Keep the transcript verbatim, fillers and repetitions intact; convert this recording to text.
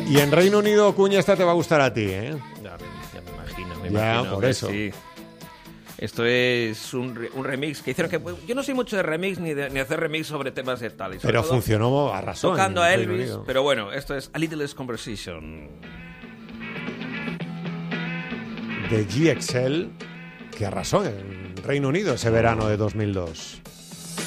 Y en Reino Unido, Cuña, esta te va a gustar a ti, ¿eh? Ya me, ya me imagino, me Ya, imagino por que eso. sí. Esto es un, re- un remix que hicieron que... Yo no soy mucho de remix ni de ni hacer remix sobre temas de tal. Y sobre Pero todo funcionó a razón. tocando en a Reino Elvis. Unido. Pero bueno, esto es A Little Less Conversation. De G X L, que arrasó en Reino Unido ese verano de dos mil dos.